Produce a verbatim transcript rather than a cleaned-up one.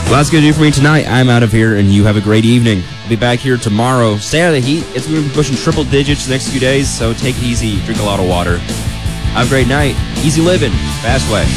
Well, that's going to do for me tonight. I'm out of here, and you have a great evening. I'll be back here tomorrow. Stay out of the heat. It's going to be pushing triple digits the next few days, so take it easy. Drink a lot of water. Have a great night. Easy living. Fast way.